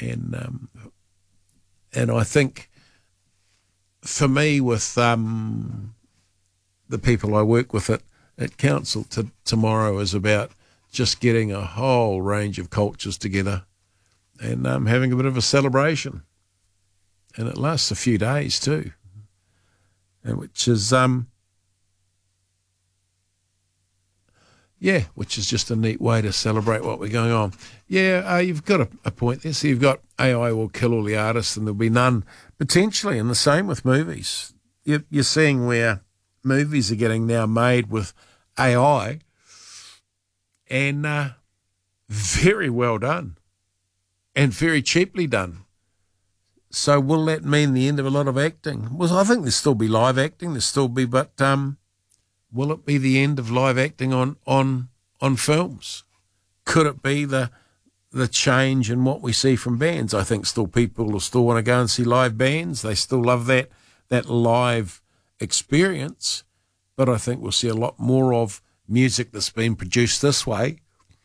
And I think for me, with the people I work with at council tomorrow is about just getting a whole range of cultures together and having a bit of a celebration. And it lasts a few days too, and which is which is just a neat way to celebrate what we're going on. Yeah, you've got a point there. So you've got AI will kill all the artists and there'll be none potentially, and the same with movies. You're seeing where movies are getting now made with AI and very well done and very cheaply done. So will that mean the end of a lot of acting? Well, I think there'll still be live acting, but will it be the end of live acting on films? Could it be the change in what we see from bands? I think still people will still want to go and see live bands. They still love that live experience, but I think we'll see a lot more of music that's been produced this way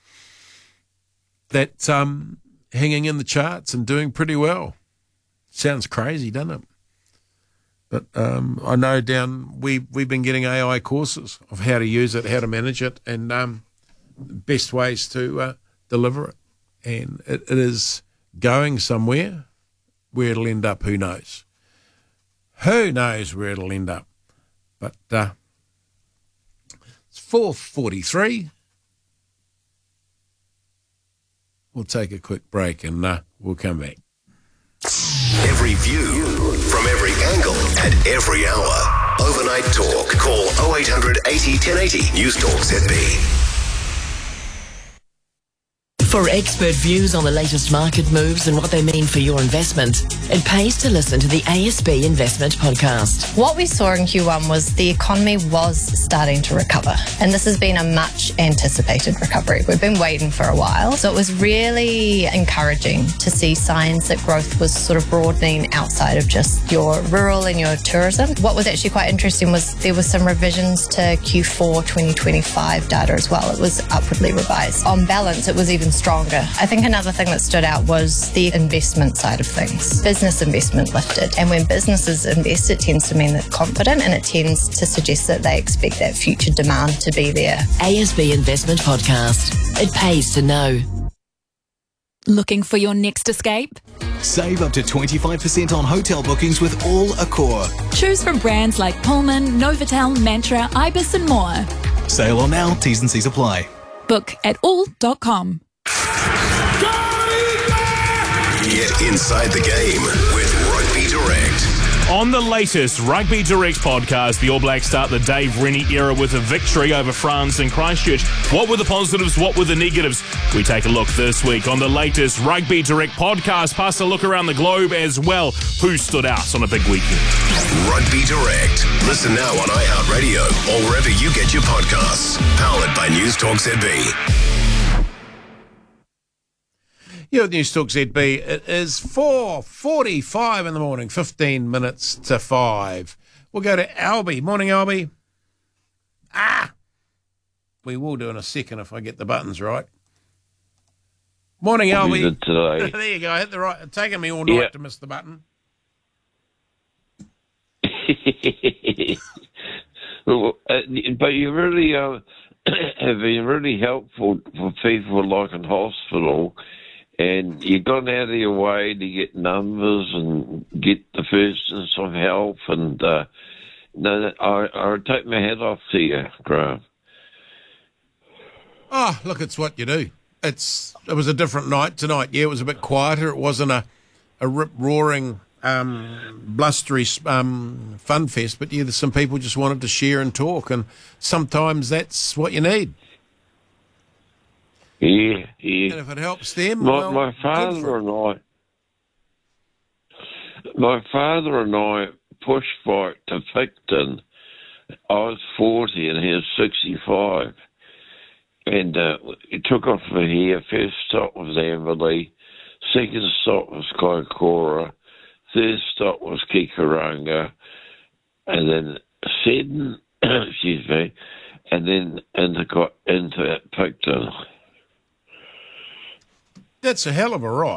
that's hanging in the charts and doing pretty well. Sounds crazy, doesn't it? But I know we've been getting AI courses of how to use it, how to manage it, and best ways to deliver it. And it is going somewhere. Where it'll end up, who knows? Who knows where it'll end up? But it's 4:43. We'll take a quick break and we'll come back. Every view from every angle at every hour. Overnight Talk. Call 0800 80 1080. News Talk ZB. For expert views on the latest market moves and what they mean for your investment, it pays to listen to the ASB Investment Podcast. What we saw in Q1 was the economy was starting to recover, and this has been a much anticipated recovery. We've been waiting for a while, so it was really encouraging to see signs that growth was sort of broadening outside of just your rural and your tourism. What was actually quite interesting was there were some revisions to Q4 2025 data as well. It was upwardly revised. On balance, it was even stronger. I think another thing that stood out was the investment side of things. Business investment lifted. And when businesses invest, it tends to mean they're confident and it tends to suggest that they expect that future demand to be there. ASB Investment Podcast. It pays to know. Looking for your next escape? Save up to 25% on hotel bookings with All Accor. Choose from brands like Pullman, Novotel, Mantra, Ibis and more. Sale on now. T's and C's apply. Book at all.com. Get inside the game with Rugby Direct. On the latest Rugby Direct podcast, the All Blacks start the Dave Rennie era with a victory over France in Christchurch. What were the positives? What were the negatives? We take a look this week on the latest Rugby Direct podcast, plus a look around the globe as well. Who stood out on a big weekend? Rugby Direct. Listen now on iHeartRadio or wherever you get your podcasts. Powered by News Talk ZB. You're at News Talk ZB. It is 4:45 in the morning, 15 minutes to 5. We'll go to Albie. Morning, Albie. We will do in a second if I get the buttons right. Morning, Albie. Today. There you go. I hit the right. It's taken me all night to miss the button. But you really have been really helpful for people like in hospital. And you've gone out of your way to get numbers and get the first and some help. And I take my hat off to you, Graham. Oh, look, it's what you do. It was a different night tonight. Yeah, it was a bit quieter. It wasn't a rip-roaring, blustery fun fest. But yeah, some people just wanted to share and talk. And sometimes that's what you need. Yeah. And if it helps them, my father and I push bike to Picton. I was 40 and he was 65. And he took off from here. First stop was Amberley. Second stop was Kaikoura. Third stop was Kikaranga. And then Seddon, excuse me, and then into Picton. That's a hell of a ride.